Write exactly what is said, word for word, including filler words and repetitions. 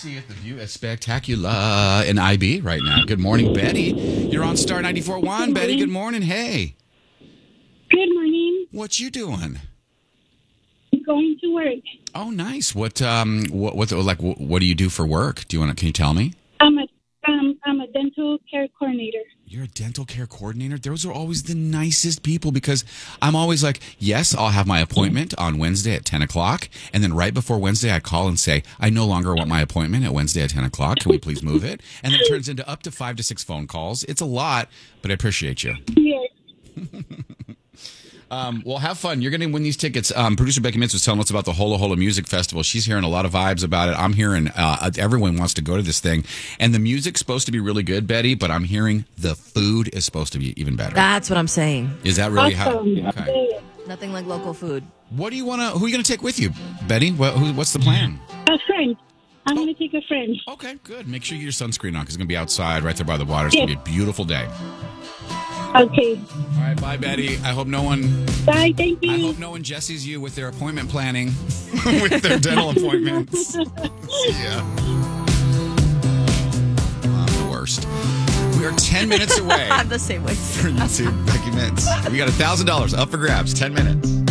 see it. The view is spectacular in I B right now. Good morning, Betty. You're on Star ninety-four point one. Betty, good morning. Hey. Good morning. What you doing? Going to work. Oh, nice. What um what what like what, what do you do for work? Do you want to can you tell me? I'm a um I'm a dental care coordinator. You're a dental care coordinator? Those are always the nicest people because I'm always like, yes, I'll have my appointment on Wednesday at ten o'clock. And then right before Wednesday, I call and say, I no longer want my appointment at Wednesday at ten o'clock. Can we please move it? And then it turns into up to five to six phone calls. It's a lot, but I appreciate you. Yes. Um, well, have fun. You're going to win these tickets. Um, Producer Becky Mintz was telling us about the Hola Hola Music Festival. She's hearing a lot of vibes about it. I'm hearing uh, everyone wants to go to this thing. And the music's supposed to be really good, Betty, but I'm hearing the food is supposed to be even better. That's what I'm saying. Is that really Awesome. how? Okay. Nothing like local food. What do you want to, who are you going to take with you, Betty? What, who, what's the plan? A friend. I'm going to take a friend. Okay, good. Make sure you get your sunscreen on because it's going to be outside right there by the water. It's going to be a beautiful day. Okay. All right, bye, Betty. I hope no one... Bye. Thank you. I hope no one jesses you with their appointment planning, with their dental appointments. See ya. I'm the worst. We are ten minutes away. I'm the same way. from YouTube, Becky Mintz. We got one thousand dollars up for grabs. ten minutes.